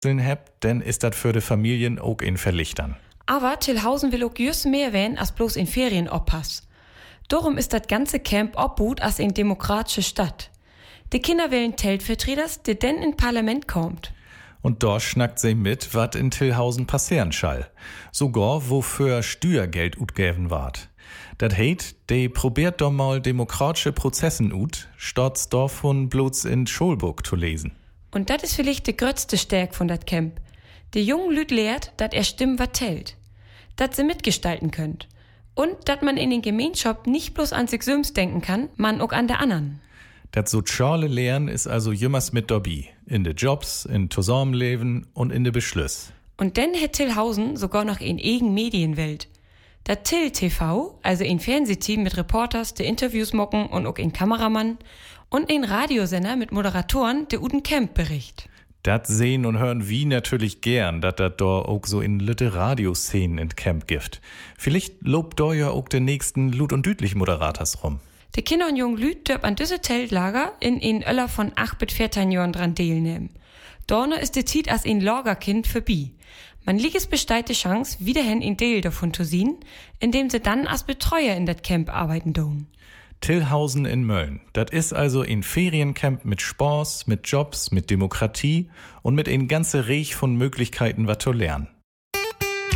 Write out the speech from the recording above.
habt, denn ist das für die Familien auch in Verlichtern. Aber Tilhausen will auch just mehr werden als bloß in Ferien oppass. Darum ist das ganze Camp obhut als in demokratische Stadt. Die Kinder wählen Teltvertreters, der denn in Parlament kommt. Und dort schnackt sie mit, wat in Tilhausen passieren schall. Sogar wofür Steuergeld utgäven ward. Dat heit, de probiert doch mal demokratische Prozessen ut, statt davon bloß in Schulbuch zu lesen. Und das ist vielleicht die größte Stärke von dat Camp. Die jungen Lüd lehrt, dat Stimmen wat tellt. Dat sie mitgestalten könnt. Und dat man in den Gemeinschaft nicht bloß an sich selbst denken kann, man auch an der anderen. Das soziale Lehren ist also jümmers mit dabei. In de Jobs, in Zusammenleben und in de Beschluss. Und dann hat Tilhausen sogar noch in eigen Medienwelt. Dat Till TV, also ein Fernsehteam mit Reporters, die Interviews mocken und auch ein Kameramann. Und ein Radiosender mit Moderatoren, der uden Camp bericht. Das sehen und hören wir natürlich gern, dass das da auch so in lütte Radioszenen in Camp gibt. Vielleicht lobt da ja auch den nächsten Lud- und Dütlich Moderators rum. Die Kinder und jungen Lüd dürfen an diese Teltlager in Öller von 8 bis 14 Jahren dran teilnehmen. Dorne ist die Zeit als ein Lagerkind vorbei. Man liegt es besteht die Chance, wiederhin ein Teil davon zu sehen, indem sie dann als Betreuer in das Camp arbeiten dürfen. Tilhausen in Mölln. Das ist also ein Feriencamp mit Spaß, mit Jobs, mit Demokratie und mit ein ganze Reich von Möglichkeiten, was zu lernen.